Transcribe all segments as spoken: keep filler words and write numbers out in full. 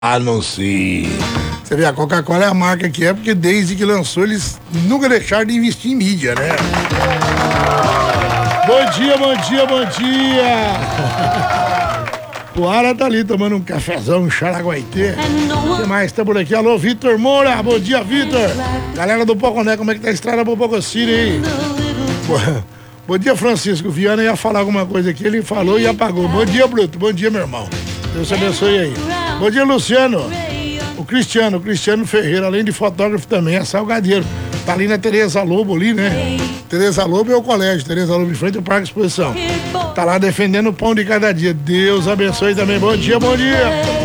Ah, não sei. Você vê, a Coca-Cola é a marca que é, porque desde que lançou eles nunca deixaram de investir em mídia, né? Bom dia, bom dia, bom dia! O Ara tá ali tomando um cafezão, um charaguaitê. O que mais tá por aqui? Alô, Vitor Moura, bom dia, Vitor! Galera do Poconé, como é que tá a estrada pro Pococine aí? Bom, bom dia, Francisco. O Viana ia falar alguma coisa aqui, ele falou e apagou. Bom dia, Bruto, bom dia, meu irmão. Deus te abençoe aí. Bom dia, Luciano. O Cristiano, o Cristiano Ferreira, além de fotógrafo também, é salgadeiro. Tá ali na Tereza Lobo ali, né? Tereza Lobo é o colégio, Tereza Lobo de frente ao Parque Exposição. Tá lá defendendo o pão de cada dia. Deus abençoe também. Bom dia, bom dia.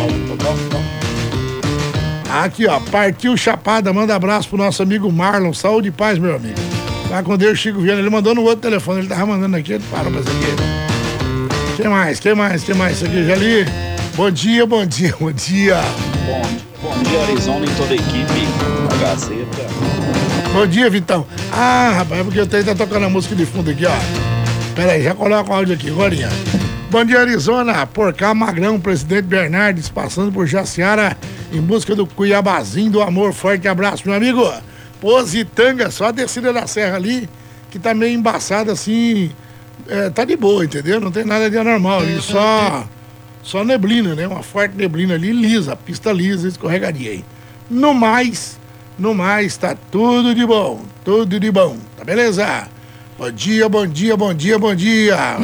Aqui, ó, partiu Chapada, manda abraço pro nosso amigo Marlon. Saúde e paz, meu amigo. Vai com Deus, Chico Viana. Ele mandou no outro telefone, ele tava mandando aqui, ele parou pra isso aqui. Quem mais? Quem mais? Quem mais? Isso aqui, já li. Bom dia, bom dia, bom dia. Bom, bom dia, Arizona, em toda a equipe da Gazeta. Bom dia, Vitão. Ah, rapaz, é porque eu tenho que tá tocando a música de fundo aqui, ó. Pera aí, já coloca o áudio aqui, agorinha. Bom dia, Arizona. Por cá, Magrão, presidente Bernardes, passando por Jaciara, em busca do Cuiabazinho do amor. Forte abraço, meu amigo. Positanga, só a descida da serra ali, que tá meio embaçada assim. É, tá de boa, entendeu? Não tem nada de anormal ali, só... Só neblina, né? Uma forte neblina ali, lisa, pista lisa, escorregadia aí. No mais, no mais, tá tudo de bom, tudo de bom, tá beleza? Bom dia, bom dia, bom dia, bom dia.